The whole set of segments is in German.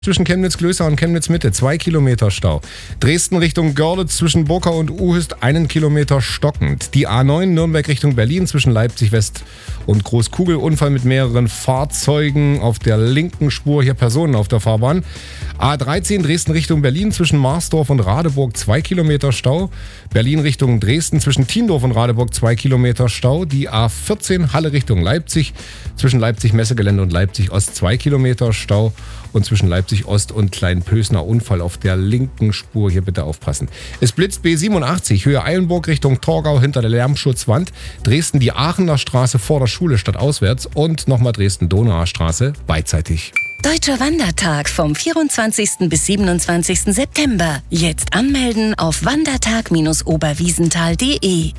Zwischen Chemnitz-Glößau und Chemnitz-Mitte 2 Kilometer Stau. Dresden Richtung Görlitz zwischen Burkau und Uhüst 1 Kilometer stockend. Die A9 Nürnberg Richtung Berlin zwischen Leipzig West und Großkugel. Unfall mit mehreren Fahrzeugen auf der linken Spur. Hier Personen auf der Fahrbahn. A13 Dresden Richtung Berlin zwischen Marsdorf und Radeburg 2 Kilometer Stau. Berlin Richtung Dresden zwischen Tiendorf und Radeburg 2 Kilometer Stau. Die A14 Halle Richtung Leipzig zwischen Leipzig Messegelände und Leipzig Ost 2 Kilometer Stau. Und zwischen Leipzig Ost und Kleinpösner Unfall auf der linken Spur. Hier bitte aufpassen. Es blitzt B87 Höhe Eilenburg Richtung Torgau hinter der Lärmschutzwand. Dresden die Aachener Straße vor der Schule statt auswärts. Und nochmal Dresden-Donauer Straße beidseitig. Deutscher Wandertag vom 24. bis 27. September. Jetzt anmelden auf wandertag-oberwiesenthal.de.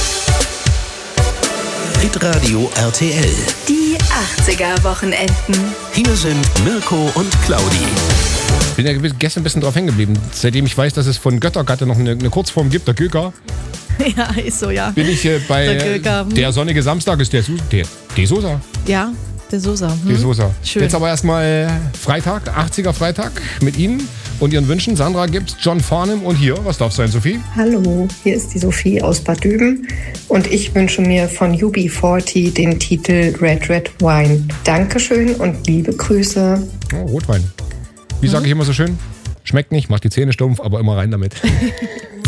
Hitradio RTL. Die 80er-Wochenenden. Hier sind Mirko und Claudi. Ich bin ja gestern ein bisschen drauf hängen geblieben. Seitdem ich weiß, dass es von Göttergatte noch eine Kurzform gibt, der Göker, Ja, ist so, ja. bin ich bei Der Göker. der sonnige Samstag ist der Sosa. Ja, der Sosa. Die Sosa. Schön. Jetzt aber erstmal Freitag, 80er Freitag mit Ihnen und Ihren Wünschen. Sandra gibt's, John Farnham und hier, was darf sein, Sophie? Hallo, hier ist die Sophie aus Bad Düben und ich wünsche mir von UB40 den Titel Red Red Wine. Dankeschön und liebe Grüße. Oh, Rotwein. Wie sage ich immer so schön? Schmeckt nicht, macht die Zähne stumpf, aber immer rein damit.